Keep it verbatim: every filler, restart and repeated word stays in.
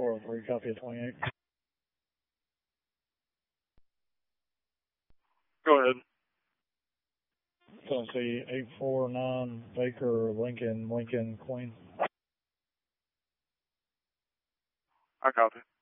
four oh three, copy at twenty-eight. Go ahead. So see eight four nine Baker, Lincoln, Lincoln, Queen. I copy.